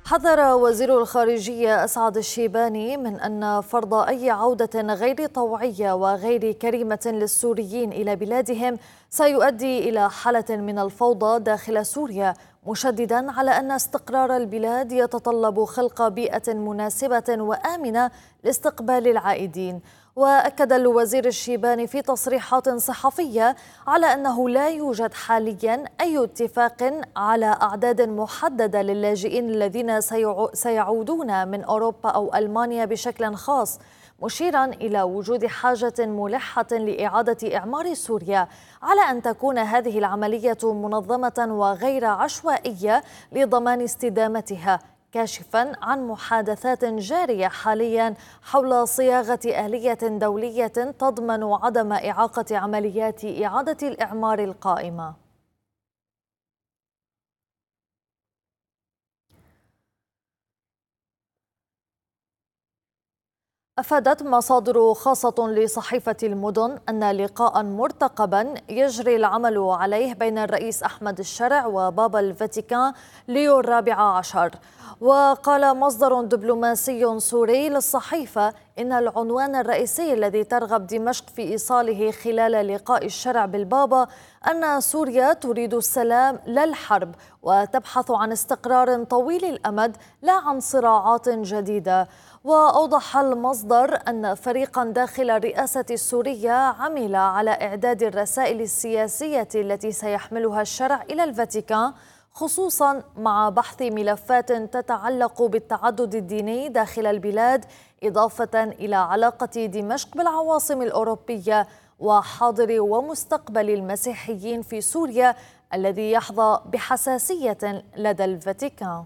حذر وزير الخارجية أسعد الشيباني من أن فرض أي عودة غير طوعية وغير كريمة للسوريين إلى بلادهم سيؤدي إلى حالة من الفوضى داخل سوريا، مشددا على أن استقرار البلاد يتطلب خلق بيئة مناسبة وآمنة لاستقبال العائدين. وأكد الوزير الشيباني في تصريحات صحفية على أنه لا يوجد حاليا أي اتفاق على أعداد محددة للاجئين الذين سيعودون من أوروبا أو ألمانيا بشكل خاص، مشيرا إلى وجود حاجة ملحة لإعادة إعمار سوريا على أن تكون هذه العملية منظمة وغير عشوائية لضمان استدامتها، كاشفا عن محادثات جارية حاليا حول صياغة آلية دولية تضمن عدم إعاقة عمليات إعادة الإعمار القائمة. أفادت مصادر خاصة لصحيفة المدن أن لقاء مرتقبا يجري العمل عليه بين الرئيس أحمد الشرع وبابا الفاتيكان ليو ال14. وقال مصدر دبلوماسي سوري للصحيفة إن العنوان الرئيسي الذي ترغب دمشق في إيصاله خلال لقاء الشرع بالبابا أن سوريا تريد السلام لا الحرب، وتبحث عن استقرار طويل الأمد لا عن صراعات جديدة. وأوضح المصدر أن فريقا داخل الرئاسة السورية عمل على إعداد الرسائل السياسية التي سيحملها الشرع إلى الفاتيكان، خصوصا مع بحث ملفات تتعلق بالتعدد الديني داخل البلاد، إضافة إلى علاقة دمشق بالعواصم الأوروبية وحاضر ومستقبل المسيحيين في سوريا الذي يحظى بحساسية لدى الفاتيكان.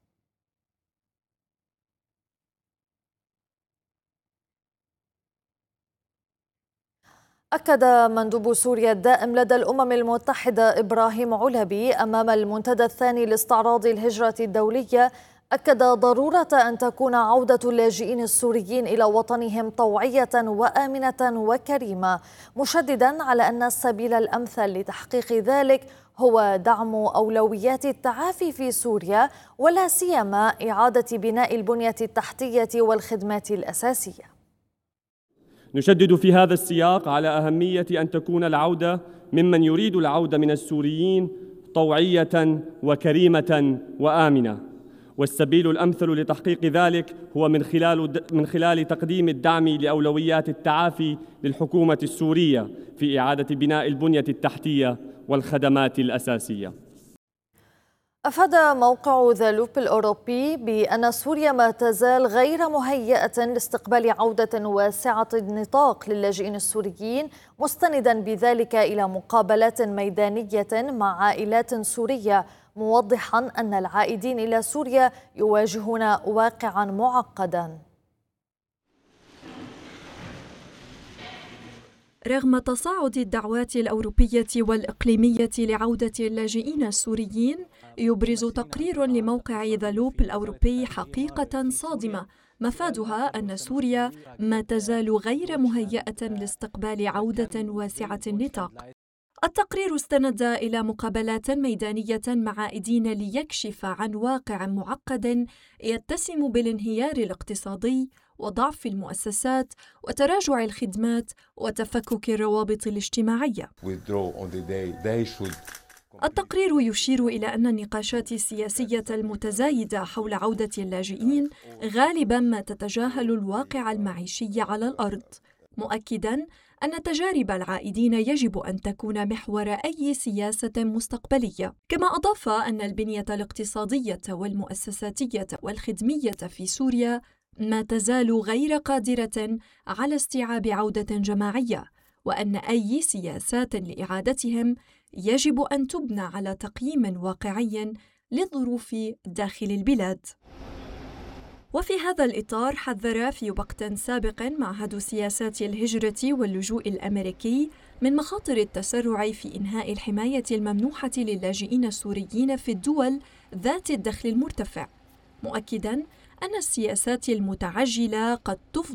أكد مندوب سوريا الدائم لدى الأمم المتحدة إبراهيم علبي أمام المنتدى الثاني لاستعراض الهجرة الدولية، أكد ضرورة أن تكون عودة اللاجئين السوريين إلى وطنهم طوعية وآمنة وكريمة، مشددا على أن السبيل الأمثل لتحقيق ذلك هو دعم أولويات التعافي في سوريا، ولا سيما إعادة بناء البنية التحتية والخدمات الأساسية. نشدد في هذا السياق على أهمية أن تكون العودة ممن يريد العودة من السوريين طوعية وكريمة وآمنة، والسبيل الأمثل لتحقيق ذلك هو من خلال تقديم الدعم لأولويات التعافي للحكومة السورية في إعادة بناء البنية التحتية والخدمات الأساسية. أفاد موقع ذا لوب الأوروبي بأن سوريا ما تزال غير مهيئة لاستقبال عودة واسعة النطاق للاجئين السوريين، مستندا بذلك إلى مقابلات ميدانية مع عائلات سورية، موضحا أن العائدين إلى سوريا يواجهون واقعا معقدا. رغم تصاعد الدعوات الأوروبية والإقليمية لعودة اللاجئين السوريين، يبرز تقرير لموقع ذا لوب الأوروبي حقيقة صادمة مفادها أن سوريا ما تزال غير مهيئة لاستقبال عودة واسعة النطاق. التقرير استند إلى مقابلات ميدانية مع عائدين ليكشف عن واقع معقد يتسم بالانهيار الاقتصادي وضعف المؤسسات وتراجع الخدمات وتفكك الروابط الاجتماعية. التقرير يشير إلى أن النقاشات السياسية المتزايدة حول عودة اللاجئين غالباً ما تتجاهل الواقع المعيشي على الأرض، مؤكداً أن تجارب العائدين يجب أن تكون محور أي سياسة مستقبلية. كما أضاف أن البنية الاقتصادية والمؤسساتية والخدمية في سوريا ما تزال غير قادرة على استيعاب عودة جماعية، وأن أي سياسات لإعادتهم يجب أن تبنى على تقييم واقعي للظروف داخل البلاد. وفي هذا الإطار حذر في وقت سابق معهد سياسات الهجرة واللجوء الأمريكي من مخاطر التسرع في إنهاء الحماية الممنوحة للاجئين السوريين في الدول ذات الدخل المرتفع، مؤكداً أن السياسات المتعجلة قد تفضي